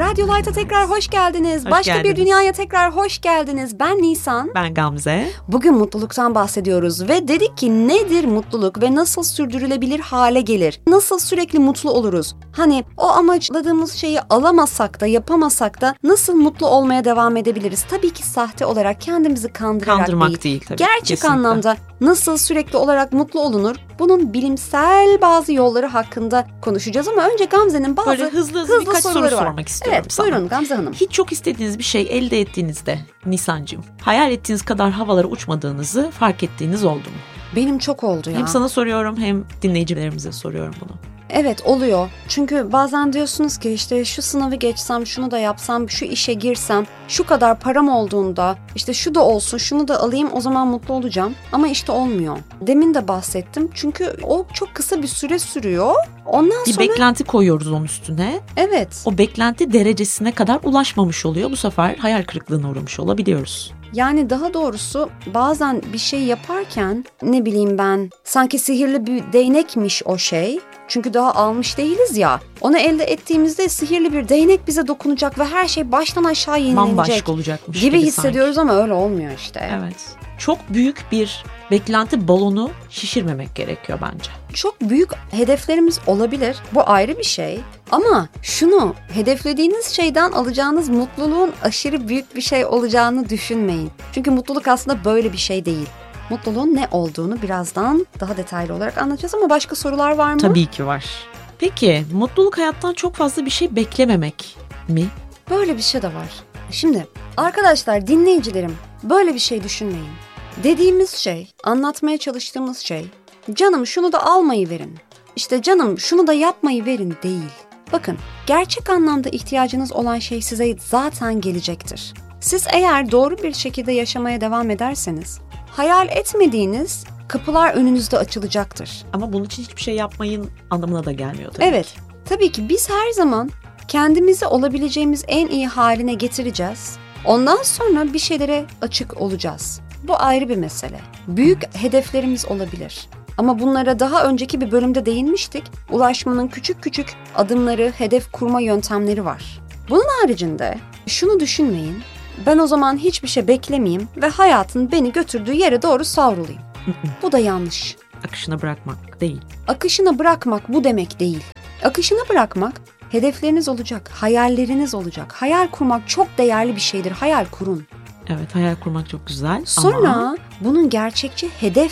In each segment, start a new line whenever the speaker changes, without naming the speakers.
Radyo Light'a tekrar hoş geldiniz. Başka bir dünyaya tekrar hoş geldiniz. Ben Nisan.
Ben Gamze.
Bugün mutluluktan bahsediyoruz ve dedik ki nedir mutluluk ve nasıl sürdürülebilir hale gelir? Nasıl sürekli mutlu oluruz? Hani o amaçladığımız şeyi alamasak da yapamasak da nasıl mutlu olmaya devam edebiliriz? Tabii ki sahte olarak kendimizi kandırmak değil tabii. Gerçek kesinlikle. Anlamda nasıl sürekli olarak mutlu olunur? Bunun bilimsel bazı yolları hakkında konuşacağız ama önce Gamze'nin bazı
böyle hızlı birkaç soru sormak istiyorum
evet,
sana.
Buyurun Gamze Hanım.
Hiç çok istediğiniz bir şey elde ettiğinizde Nisancığım, hayal ettiğiniz kadar havalara uçmadığınızı fark ettiğiniz oldu mu?
Benim çok oldu ya.
Hem sana soruyorum hem dinleyicilerimize soruyorum bunu.
Evet oluyor. Çünkü bazen diyorsunuz ki işte şu sınavı geçsem, şunu da yapsam, şu işe girsem, şu kadar param olduğunda işte şu da olsun, şunu da alayım o zaman mutlu olacağım. Ama işte olmuyor. Demin de bahsettim. Çünkü o çok kısa bir süre sürüyor. Ondan sonra...
Bir beklenti koyuyoruz onun üstüne.
Evet.
O beklenti derecesine kadar ulaşmamış oluyor. Bu sefer hayal kırıklığına uğramış olabiliyoruz.
Yani daha doğrusu bazen bir şey yaparken ne bileyim ben sanki sihirli bir değnekmiş o şey. Çünkü daha almış değiliz ya. Onu elde ettiğimizde sihirli bir değnek bize dokunacak ve her şey baştan aşağı yenilenecek.
Bambaşka olacakmış
gibi hissediyoruz
sanki.
Ama öyle olmuyor işte.
Evet. Çok büyük bir beklenti balonu şişirmemek gerekiyor bence.
Çok büyük hedeflerimiz olabilir. Bu ayrı bir şey. Ama şunu, hedeflediğiniz şeyden alacağınız mutluluğun aşırı büyük bir şey olacağını düşünmeyin. Çünkü mutluluk aslında böyle bir şey değil. Mutluluğun ne olduğunu birazdan daha detaylı olarak anlatacağız ama başka sorular var mı?
Tabii ki var. Peki mutluluk hayattan çok fazla bir şey beklememek mi?
Böyle bir şey de var. Şimdi arkadaşlar, dinleyicilerim, böyle bir şey düşünmeyin. Dediğimiz şey, anlatmaya çalıştığımız şey, canım şunu da almayı verin, İşte canım şunu da yapmayı verin değil. Bakın, gerçek anlamda ihtiyacınız olan şey size zaten gelecektir. Siz eğer doğru bir şekilde yaşamaya devam ederseniz, hayal etmediğiniz kapılar önünüzde açılacaktır.
Ama bunun için hiçbir şey yapmayın anlamına da gelmiyor tabii.
Evet, tabii ki biz her zaman kendimizi olabileceğimiz en iyi haline getireceğiz. Ondan sonra bir şeylere açık olacağız. Bu ayrı bir mesele. Büyük hedeflerimiz olabilir. Ama bunlara daha önceki bir bölümde değinmiştik. Ulaşmanın küçük küçük adımları, hedef kurma yöntemleri var. Bunun haricinde şunu düşünmeyin. Ben o zaman hiçbir şey beklemeyeyim ve hayatın beni götürdüğü yere doğru savrulayım. Bu da yanlış.
Akışına bırakmak değil.
Akışına bırakmak bu demek değil. Akışına bırakmak, hedefleriniz olacak, hayalleriniz olacak. Hayal kurmak çok değerli bir şeydir. Hayal kurun.
Evet, hayal kurmak çok güzel.
Sonra bunun gerçekçi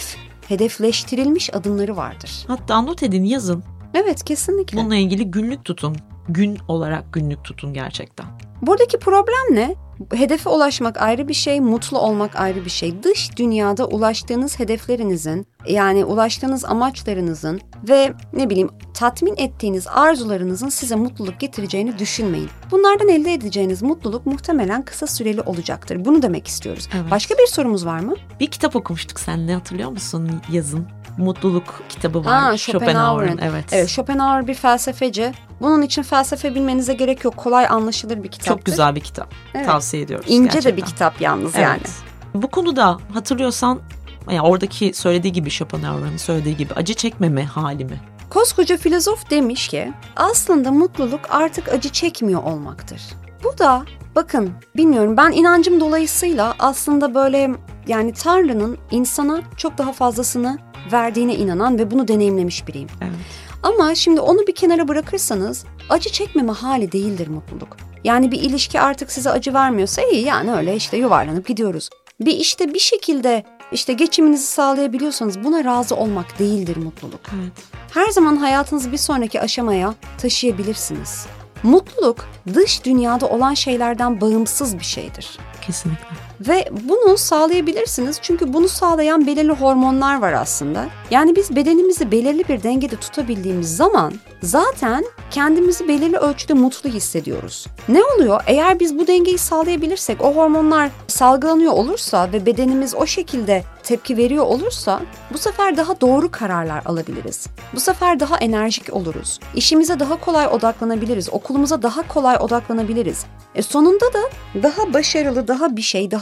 hedefleştirilmiş adımları vardır.
Hatta not edin, yazın.
Evet, kesinlikle.
Bununla ilgili günlük tutun. Gün olarak günlük tutun gerçekten.
Buradaki problem ne? Hedefe ulaşmak ayrı bir şey, mutlu olmak ayrı bir şey. Dış dünyada ulaştığınız hedeflerinizin, yani ulaştığınız amaçlarınızın ve ne bileyim tatmin ettiğiniz arzularınızın size mutluluk getireceğini düşünmeyin. Bunlardan elde edeceğiniz mutluluk muhtemelen kısa süreli olacaktır. Bunu demek istiyoruz.
Evet.
Başka bir sorumuz var mı?
Bir kitap okumuştuk seninle, hatırlıyor musun? Yazın. Mutluluk kitabı var. Schopenhauer'ın.
Evet, Schopenhauer bir felsefeci. Bunun için felsefe bilmenize gerek yok. Kolay anlaşılır bir kitaptır.
Çok güzel bir kitap. Evet. Tavsiye ediyoruz.
İnce
gerçekten.
de bir kitap yalnız
evet.
yani.
Bu konuda hatırlıyorsan, yani oradaki söylediği gibi, Schopenhauer'ın söylediği gibi acı çekmeme hali mi?
Koskoca filozof demiş ki aslında mutluluk artık acı çekmiyor olmaktır. Bu da bakın, bilmiyorum, ben inancım dolayısıyla aslında böyle yani Tanrı'nın insana çok daha fazlasını verdiğine inanan ve bunu deneyimlemiş biriyim.
Evet.
Ama şimdi onu bir kenara bırakırsanız acı çekmeme hali değildir mutluluk. Yani bir ilişki artık size acı vermiyorsa iyi, yani öyle işte yuvarlanıp gidiyoruz. Bir işte bir şekilde işte geçiminizi sağlayabiliyorsanız buna razı olmak değildir mutluluk.
Evet.
Her zaman hayatınızı bir sonraki aşamaya taşıyabilirsiniz. Mutluluk dış dünyada olan şeylerden bağımsız bir şeydir.
Kesinlikle.
Ve bunu sağlayabilirsiniz çünkü bunu sağlayan belirli hormonlar var aslında. Yani biz bedenimizi belirli bir dengede tutabildiğimiz zaman zaten kendimizi belirli ölçüde mutlu hissediyoruz. Ne oluyor? Eğer biz bu dengeyi sağlayabilirsek, o hormonlar salgılanıyor olursa ve bedenimiz o şekilde tepki veriyor olursa bu sefer daha doğru kararlar alabiliriz. Bu sefer daha enerjik oluruz. İşimize daha kolay odaklanabiliriz. Okulumuza daha kolay odaklanabiliriz. Sonunda da daha başarılı, daha bir şey, daha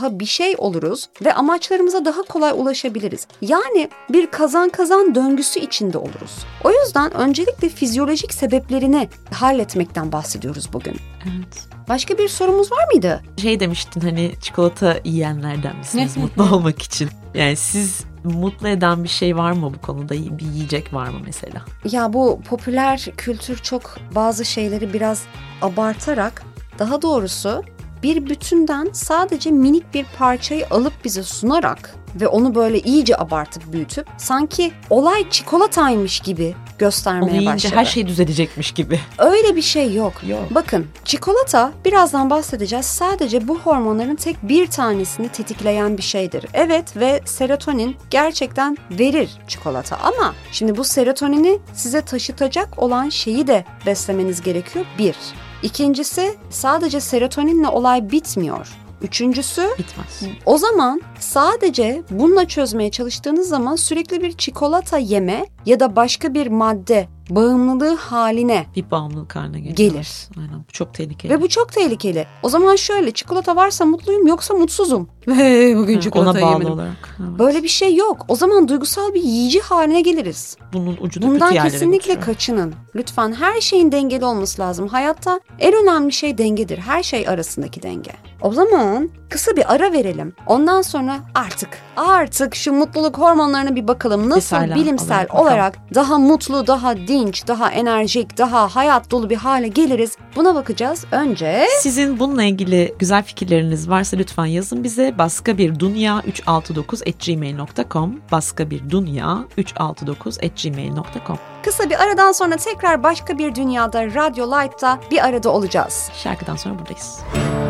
daha bir şey oluruz ve amaçlarımıza daha kolay ulaşabiliriz. Yani bir kazan kazan döngüsü içinde oluruz. O yüzden öncelikle fizyolojik sebeplerini halletmekten bahsediyoruz bugün.
Evet.
Başka bir sorumuz var mıydı?
Demiştin hani çikolata yiyenlerden misiniz mutlu olmak için? Yani siz mutlu eden bir şey var mı bu konuda? Bir yiyecek var mı mesela?
Ya bu popüler kültür çok bazı şeyleri biraz abartarak, daha doğrusu bir bütünden sadece minik bir parçayı alıp bize sunarak ve onu böyle iyice abartıp büyütüp sanki olay çikolataymış gibi göstermeye
başladı. Onu yiyince
başladı.
her şey düzelecekmiş gibi.
Öyle bir şey yok. Bakın, çikolata, birazdan bahsedeceğiz, sadece bu hormonların tek bir tanesini tetikleyen bir şeydir. Evet, ve serotonin gerçekten verir çikolata, ama şimdi bu serotonini size taşıtacak olan şeyi de beslemeniz gerekiyor. Bir. İkincisi, sadece serotoninle olay bitmiyor. Üçüncüsü,
bitmez.
O zaman sadece bununla çözmeye çalıştığınız zaman sürekli bir çikolata yeme ya da başka bir madde bağımlılığı haline
bir bağımlılık haline
gelir.
Aynen, bu çok tehlikeli.
Ve bu çok tehlikeli. O zaman şöyle, çikolata varsa mutluyum, yoksa mutsuzum. Bugün çikolata
ona bağlı
yemedim.
olarak. Evet.
Böyle bir şey yok. O zaman duygusal bir yiyici haline geliriz.
Bunun ucu da
Bundan
kötü yerlere
kesinlikle
götürüyor.
kaçının. Lütfen, her şeyin dengeli olması lazım. Hayatta en önemli şey dengedir. Her şey arasındaki denge. O zaman kısa bir ara verelim. Ondan sonra artık şu mutluluk hormonlarına bir bakalım. Nasıl
Mesela,
bilimsel olarak daha mutlu, daha dinç, daha enerjik, daha hayat dolu bir hale geliriz. Buna bakacağız. Önce
sizin bununla ilgili güzel fikirleriniz varsa lütfen yazın bize. baskaBirDunya369@gmail.com baskaBirDunya369@gmail.com.
kısa bir aradan sonra tekrar başka bir dünyada, Radyo Light'ta bir arada olacağız.
Şarkıdan sonra buradayız.